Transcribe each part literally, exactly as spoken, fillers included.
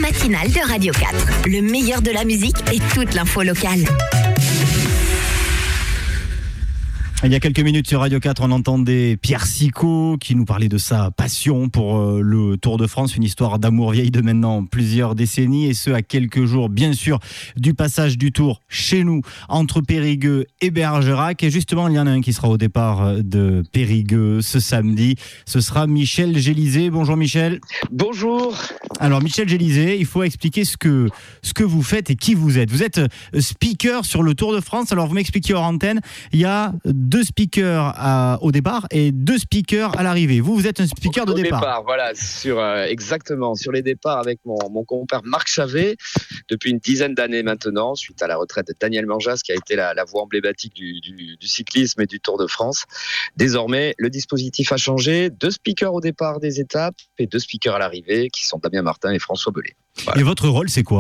matinale de Radio quatre. Le meilleur de la musique et toute l'info locale. Il y a quelques minutes sur Radio quatre, on entendait Pierre Sicot qui nous parlait de sa passion pour euh, le Tour de France, une histoire d'amour vieille de maintenant plusieurs décennies, et ce à quelques jours bien sûr du passage du Tour chez nous entre Périgueux et Bergerac. Et justement, il y en a un qui sera au départ de Périgueux ce samedi, ce sera Michel Gélisé. Bonjour Michel. Bonjour. Alors Michel Gélisé, il faut expliquer ce que, ce que vous faites et qui vous êtes. Vous êtes speaker sur le Tour de France. Alors vous m'expliquez hors antenne, il y a deux speakers à, au départ et deux speakers à l'arrivée. Vous, vous êtes un speaker de au départ. départ. Voilà, sur, euh, exactement, sur les départs avec mon, mon compère Marc Chavet, depuis une dizaine d'années maintenant, suite à la retraite de Daniel Manjas, qui a été la, la voix emblématique du, du, du cyclisme et du Tour de France. Désormais, le dispositif a changé. Deux speakers au départ des étapes et deux speakers à l'arrivée, qui sont Damien Martin et François Bellet. Voilà. Et votre rôle, c'est quoi ?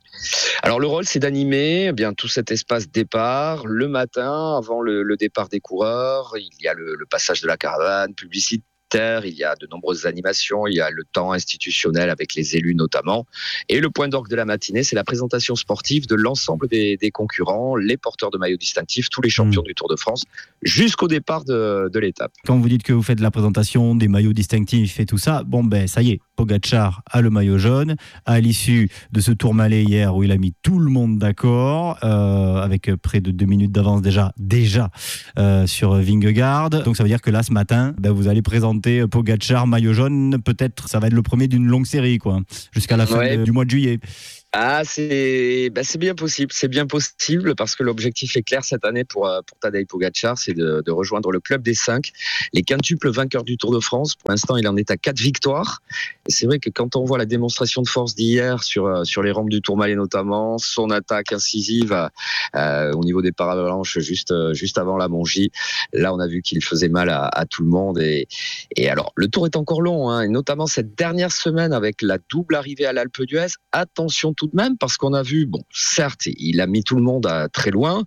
Alors le rôle, c'est d'animer eh bien tout cet espace départ le matin avant le, le départ des coureurs. Il y a le, le passage de la caravane publicitaire, il y a de nombreuses animations, il y a le temps institutionnel avec les élus notamment. Et le point d'orgue de la matinée, c'est la présentation sportive de l'ensemble des, des concurrents, les porteurs de maillots distinctifs, tous les champions mmh. du Tour de France, jusqu'au départ de, de l'étape. Quand vous dites que vous faites la présentation des maillots distinctifs et tout ça, bon ben ça y est, Pogačar a le maillot jaune. À l'issue de ce Tourmalet hier où il a mis tout le monde d'accord, euh, avec près de deux minutes d'avance déjà, déjà euh, sur Vingegaard. Donc ça veut dire que là ce matin, ben, vous allez présenter Pogačar, maillot jaune. Peut-être ça va être le premier d'une longue série, quoi, jusqu'à la fin ouais. de, du mois de juillet. Ah, c'est, bah, c'est bien possible, c'est bien possible parce que l'objectif est clair cette année pour, pour Tadej Pogačar, c'est de, de rejoindre le club des cinq, les quintuples vainqueurs du Tour de France. Pour l'instant, il en est à quatre victoires. Et c'est vrai que quand on voit la démonstration de force d'hier sur, sur les rampes du Tourmalet notamment, son attaque incisive euh, au niveau des paravalanches juste, juste avant la Mongie, là on a vu qu'il faisait mal à, à tout le monde. Et, et alors, le Tour est encore long, hein, et notamment cette dernière semaine avec la double arrivée à l'Alpe d'Huez. Attention tout de même, parce qu'on a vu, bon, certes, il a mis tout le monde à très loin.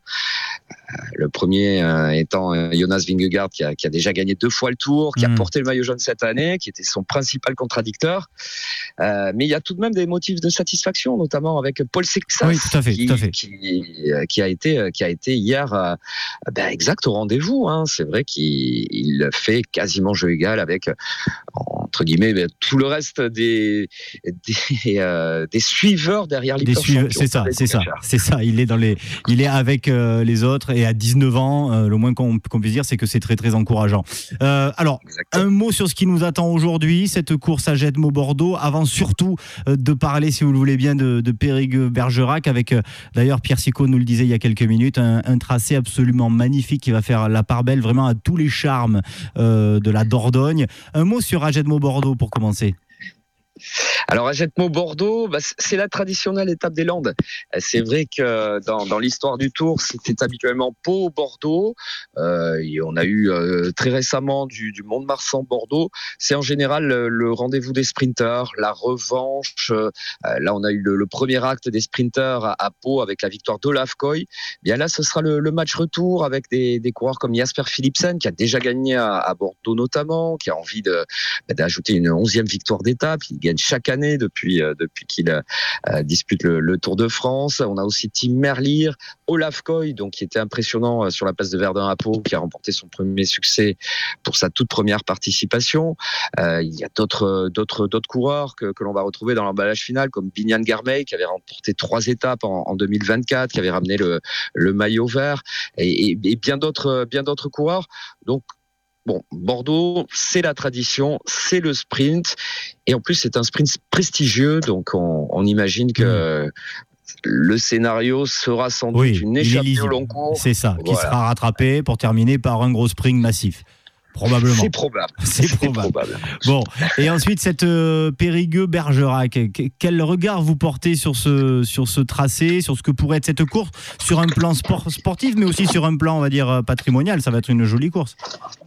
Le premier euh, étant euh, Jonas Vingegaard, qui a, qui a déjà gagné deux fois le Tour, qui mmh. a porté le maillot jaune cette année, qui était son principal contradicteur. Euh, mais il y a tout de même des motifs de satisfaction, notamment avec Paul Sexas, oui, tout à fait, qui, tout à fait. Qui, qui a été, qui a été hier euh, ben, exact au rendez-vous. Hein. C'est vrai qu'il il fait quasiment jeu égal avec, entre guillemets, ben, tout le reste des, des, euh, des suiveurs derrière les champions. C'est ça, c'est ça, c'est ça. Il est dans les, il est avec euh, les autres. Et à dix-neuf ans, euh, le moins qu'on, qu'on puisse dire, c'est que c'est très très encourageant. Euh, alors, exactement. Un mot sur ce qui nous attend aujourd'hui, cette course à Jetmo-Bordeaux, avant surtout euh, de parler, si vous le voulez bien, de, de Périgueux-Bergerac, avec euh, d'ailleurs Pierre Sicot nous le disait il y a quelques minutes, un, un tracé absolument magnifique qui va faire la part belle vraiment à tous les charmes euh, de la Dordogne. Un mot sur Jetmo-Bordeaux pour commencer. Alors à Jetmo-Bordeaux, bah, c'est la traditionnelle étape des Landes. C'est vrai que dans, dans l'histoire du Tour, c'était habituellement Pau-Bordeaux. Euh, et on a eu euh, très récemment du, du Mont-de-Marsan-Bordeaux. C'est en général le, le rendez-vous des sprinteurs, la revanche. Euh, là, on a eu le, le premier acte des sprinteurs à, à Pau avec la victoire d'Olaf Koy. Bien là, ce sera le, le match retour avec des, des coureurs comme Jasper Philipsen, qui a déjà gagné à, à Bordeaux notamment, qui a envie de, d'ajouter une onzième victoire d'étape. Il gagne chaque année depuis euh, depuis qu'il euh, dispute le, le Tour de France. On a aussi Tim Merlier, Olaf Koy, donc qui était impressionnant euh, sur la place de Verdun à Pau, qui a remporté son premier succès pour sa toute première participation. Euh, il y a d'autres d'autres d'autres coureurs que que l'on va retrouver dans l'emballage final, comme Biniam Girmay, qui avait remporté trois étapes en, en deux mille vingt-quatre, qui avait ramené le le maillot vert, et, et, et bien d'autres bien d'autres coureurs. Donc bon, Bordeaux, c'est la tradition, c'est le sprint, et en plus c'est un sprint prestigieux, donc on, on imagine que mmh. le scénario sera sans doute oui, une échappée au long cours. C'est ça, voilà. Qui sera rattrapé pour terminer par un gros sprint massif. Probablement. C'est probable. C'est, c'est probable. probable. Bon, et ensuite cette euh, Périgueux-Bergerac, quel regard vous portez sur ce sur ce tracé, sur ce que pourrait être cette course, sur un plan sport, sportif, mais aussi sur un plan, on va dire, patrimonial. Ça va être une jolie course.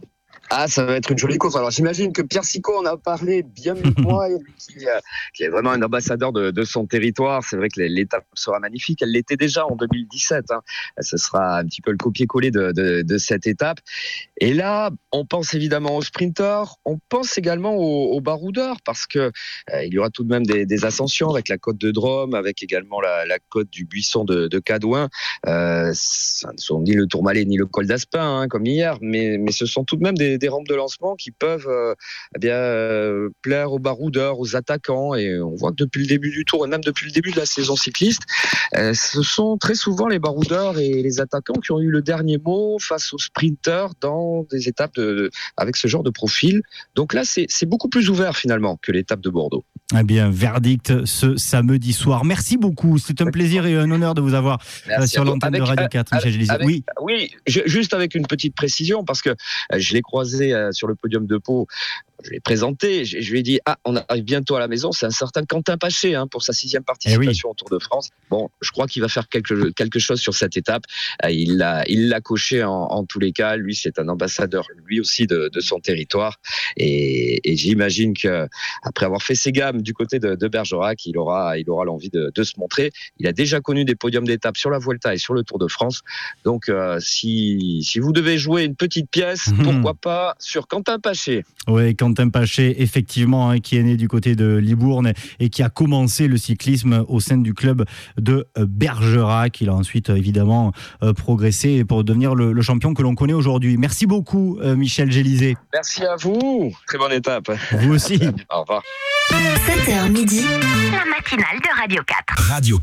Ah, ça va être une jolie course. Alors, j'imagine que Pierre Sicot en a parlé bien mieux que moi, qui, euh, qui est vraiment un ambassadeur de, de son territoire. C'est vrai que l'étape sera magnifique. Elle l'était déjà en deux mille dix-sept. Hein. Ce sera un petit peu le copier-coller de, de, de cette étape. Et là, on pense évidemment aux sprinteurs. On pense également aux, aux baroudeurs parce que euh, il y aura tout de même des, des ascensions avec la côte de Drôme, avec également la, la côte du Buisson de, de Cadouin. Euh, ce ne sont ni le Tourmalet ni le col d'Aspin, hein, comme hier, mais, mais ce sont tout de même des des rampes de lancement qui peuvent euh, eh bien euh, plaire aux baroudeurs, aux attaquants, et on voit que depuis le début du Tour et même depuis le début de la saison cycliste, euh, ce sont très souvent les baroudeurs et les attaquants qui ont eu le dernier mot face aux sprinteurs dans des étapes de, avec ce genre de profil. Donc là, c'est, c'est beaucoup plus ouvert finalement que l'étape de Bordeaux. Eh bien, verdict ce samedi soir. Merci beaucoup. C'est un plaisir et un honneur de vous avoir Merci sur l'antenne avec, de Radio quatre, Michel Gélisée. Oui, oui, je, juste avec une petite précision, parce que je l'ai croisé sur le podium de Pau. Je l'ai présenté, je, je lui ai dit ah, on arrive bientôt à la maison, c'est un certain Quentin Paché hein, pour sa sixième participation eh oui. au Tour de France. Bon, je crois qu'il va faire quelque, quelque chose sur cette étape. Euh, il l'a, il l'a coché en, en tous les cas. Lui, c'est un ambassadeur, lui aussi, de, de son territoire. Et, et j'imagine que après avoir fait ses gammes du côté de, de Bergerac, il aura, il aura l'envie de, de se montrer. Il a déjà connu des podiums d'étape sur la Vuelta et sur le Tour de France. Donc, euh, si, si vous devez jouer une petite pièce, mmh. pourquoi pas sur Quentin Paché. Oui, Quentin Paché, effectivement, hein, qui est né du côté de Libourne et qui a commencé le cyclisme au sein du club de Bergerac. Il a ensuite, évidemment, euh, progressé pour devenir le, le champion que l'on connaît aujourd'hui. Merci beaucoup, euh, Michel Gélisée. Merci à vous. Très bonne étape. Vous aussi. Au revoir. sept heures midi, la matinale de Radio quatre. Radio quatre.